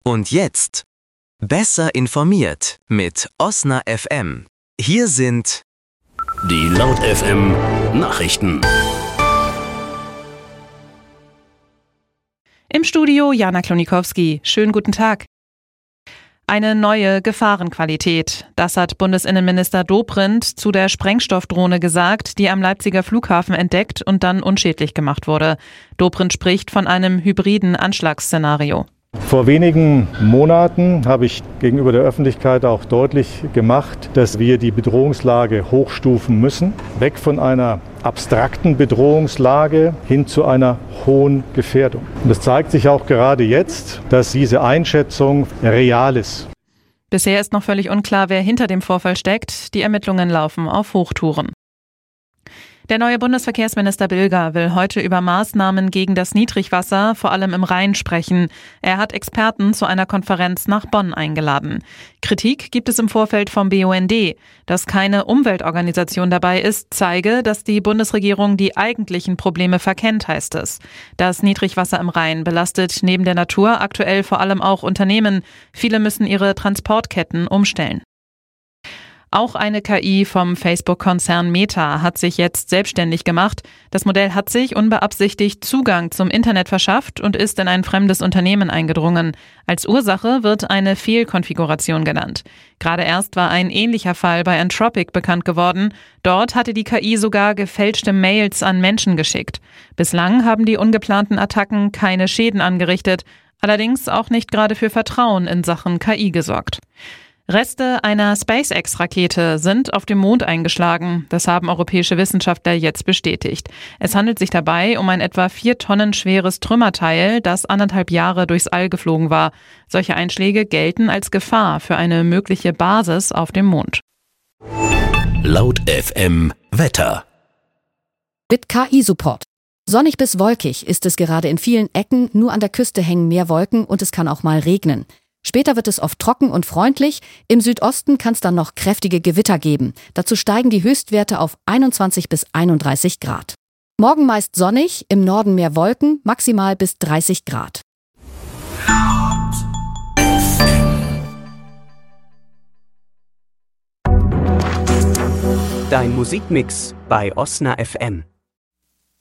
Und jetzt besser informiert mit Osna FM. Hier sind die Laut FM Nachrichten. Im Studio Jana Klonikowski. Schönen guten Tag. Eine neue Gefahrenqualität. Das hat Bundesinnenminister Dobrindt zu der Sprengstoffdrohne gesagt, die am Leipziger Flughafen entdeckt und dann unschädlich gemacht wurde. Dobrindt spricht von einem hybriden Anschlagsszenario. Vor wenigen Monaten habe ich gegenüber der Öffentlichkeit auch deutlich gemacht, dass wir die Bedrohungslage hochstufen müssen. Weg von einer abstrakten Bedrohungslage hin zu einer hohen Gefährdung. Und es zeigt sich auch gerade jetzt, dass diese Einschätzung real ist. Bisher ist noch völlig unklar, wer hinter dem Vorfall steckt. Die Ermittlungen laufen auf Hochtouren. Der neue Bundesverkehrsminister Bilger will heute über Maßnahmen gegen das Niedrigwasser, vor allem im Rhein, sprechen. Er hat Experten zu einer Konferenz nach Bonn eingeladen. Kritik gibt es im Vorfeld vom BUND. Dass keine Umweltorganisation dabei ist, zeige, dass die Bundesregierung die eigentlichen Probleme verkennt, heißt es. Das Niedrigwasser im Rhein belastet neben der Natur aktuell vor allem auch Unternehmen. Viele müssen ihre Transportketten umstellen. Auch eine KI vom Facebook-Konzern Meta hat sich jetzt selbstständig gemacht. Das Modell hat sich unbeabsichtigt Zugang zum Internet verschafft und ist in ein fremdes Unternehmen eingedrungen. Als Ursache wird eine Fehlkonfiguration genannt. Gerade erst war ein ähnlicher Fall bei Anthropic bekannt geworden. Dort hatte die KI sogar gefälschte Mails an Menschen geschickt. Bislang haben die ungeplanten Attacken keine Schäden angerichtet, allerdings auch nicht gerade für Vertrauen in Sachen KI gesorgt. Reste einer SpaceX-Rakete sind auf dem Mond eingeschlagen. Das haben europäische Wissenschaftler jetzt bestätigt. Es handelt sich dabei um ein etwa 4 Tonnen schweres Trümmerteil, das 1,5 Jahre durchs All geflogen war. Solche Einschläge gelten als Gefahr für eine mögliche Basis auf dem Mond. Laut FM Wetter. Mit KI-Support. Sonnig bis wolkig ist es gerade in vielen Ecken, nur an der Küste hängen mehr Wolken und es kann auch mal regnen. Später wird es oft trocken und freundlich. Im Südosten kann es dann noch kräftige Gewitter geben. Dazu steigen die Höchstwerte auf 21 bis 31 Grad. Morgen meist sonnig, im Norden mehr Wolken, maximal bis 30 Grad. Dein Musikmix bei Osna FM.